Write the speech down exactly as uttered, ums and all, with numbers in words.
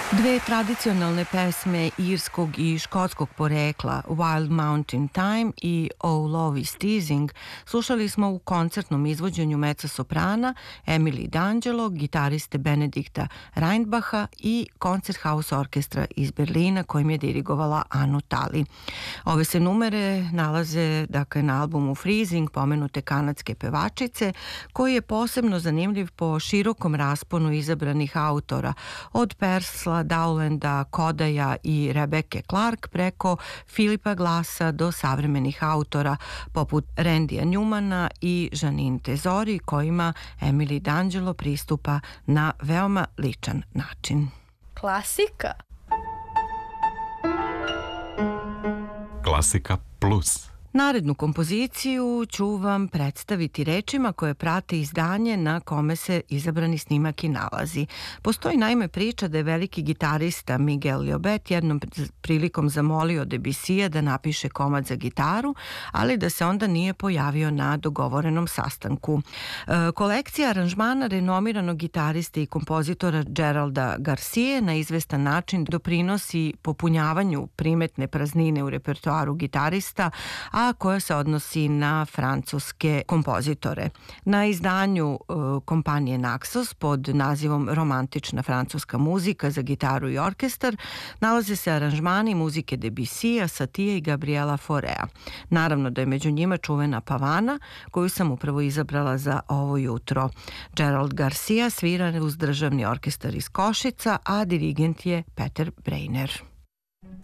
Dve tradicionalne pesme irskog i škotskog porekla, Wild Mountain Thyme i Oh Love is Teasing, slušali smo u koncertnom izvođenju mezzo-soprana Emily D'Angelo, gitariste Benedikta Reinbacha i Konzerthaus orkestra iz Berlina kojim je dirigovala Anu Tali. Ove se numere nalaze dakle, na albumu Freezing pomenute kanadske pevačice, koji je posebno zanimljiv po širokom rasponu izabranih autora, od Persla, Dowlanda, Kodaja i Rebecca Clark preko Filipa Glassa do savremenih autora poput Randya Newmana i Janine Tesori, kojima Emily D'Angelo pristupa na veoma ličan način. Klasika. Klasika plus. Narednu kompoziciju ću vam predstaviti rečima koje prate izdanje na kome se izabrani snimak i nalazi. Postoji naime priča da je veliki gitarista Miguel Llobet jednom prilikom zamolio Debussija da napiše komad za gitaru, ali da se onda nije pojavio na dogovorenom sastanku. E, kolekcija aranžmana renomiranog gitariste i kompozitora Geralda Garcije na izvestan način doprinosi popunjavanju primetne praznine u repertoaru gitarista, a koja se odnosi na francuske kompozitore. Na izdanju e, kompanije Naxos pod nazivom Romantična francuska muzika za gitaru i orkestar nalaze se aranžmani muzike Debussija, Satije i Gabriela Faurea. Naravno da je među njima čuvena Pavana, koju sam upravo izabrala za ovo jutro. Gerald Garcia svira uz državni orkestar iz Košica, a dirigent je Peter Breiner.